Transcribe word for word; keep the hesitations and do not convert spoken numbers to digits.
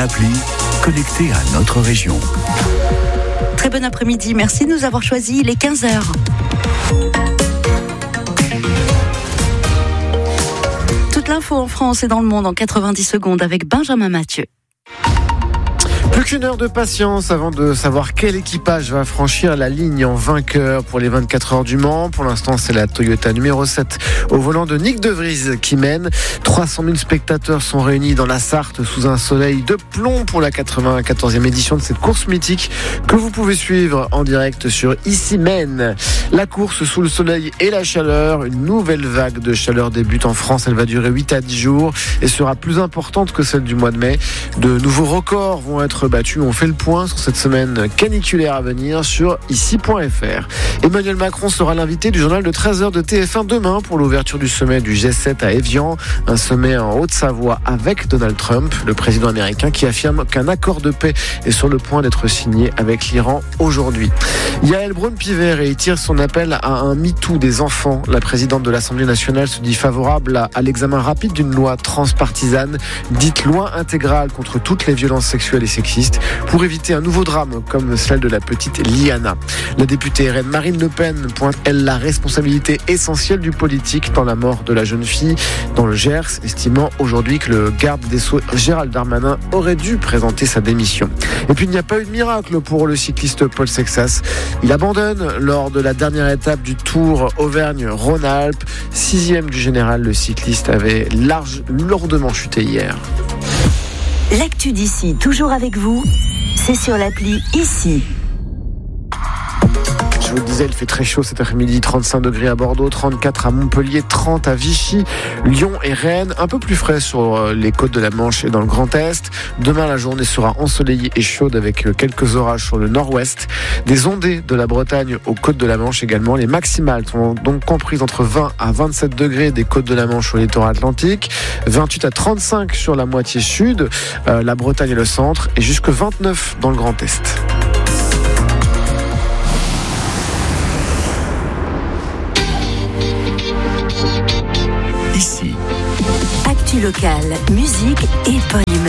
appli connectée à notre région. Très bon après-midi, merci de nous avoir choisis, il est quinze heures. Toute l'info en France et dans le monde en quatre-vingt-dix secondes avec Benjamin Mathieu. Plus qu'une heure de patience avant de savoir quel équipage va franchir la ligne en vainqueur pour les vingt-quatre heures du Mans. Pour l'instant, c'est la Toyota numéro sept au volant de Nick De Vries qui mène. trois cent mille spectateurs sont réunis dans la Sarthe sous un soleil de plomb pour la quatre-vingt-quatorzième édition de cette course mythique que vous pouvez suivre en direct sur Ici Mène. La course sous le soleil et la chaleur. Une nouvelle vague de chaleur débute en France. Elle va durer huit à dix jours et sera plus importante que celle du mois de mai. De nouveaux records vont être battu. On fait le point sur cette semaine caniculaire à venir sur ici point f r. Emmanuel Macron sera l'invité du journal de treize heures de T F un demain pour l'ouverture du sommet du G sept à Évian, un sommet en Haute-Savoie avec Donald Trump, le président américain qui affirme qu'un accord de paix est sur le point d'être signé avec l'Iran aujourd'hui. Yael Braun-Pivet et tire son appel à un MeToo des enfants. La présidente de l'Assemblée nationale se dit favorable à, à l'examen rapide d'une loi transpartisane, dite loi intégrale contre toutes les violences sexuelles et sexistes, pour éviter un nouveau drame comme celle de la petite Liana. La députée R N Marine Le Pen pointe, elle, la responsabilité essentielle du politique dans la mort de la jeune fille dans le Gers, estimant aujourd'hui que le garde des Sceaux Gérald Darmanin aurait dû présenter sa démission. Et puis il n'y a pas eu de miracle pour le cycliste Paul Sexas. Il abandonne lors de la dernière étape du Tour Auvergne-Rhône-Alpes. Sixième du général, le cycliste avait large, lourdement chuté hier. L'actu d'ici, toujours avec vous, c'est sur l'appli Ici. Je vous le disais, il fait très chaud cet après-midi, trente-cinq degrés à Bordeaux, trente-quatre à Montpellier, trente à Vichy, Lyon et Rennes, un peu plus frais sur les côtes de la Manche et dans le Grand Est. Demain, la journée sera ensoleillée et chaude avec quelques orages sur le nord-ouest. Des ondées de la Bretagne aux côtes de la Manche également. Les maximales sont donc comprises entre vingt à vingt-sept degrés des côtes de la Manche au littoral atlantique, vingt-huit à trente-cinq sur la moitié sud, euh, la Bretagne et le centre, et jusque vingt-neuf dans le Grand Est. Ici. Actu locale, musique et bonne humeur.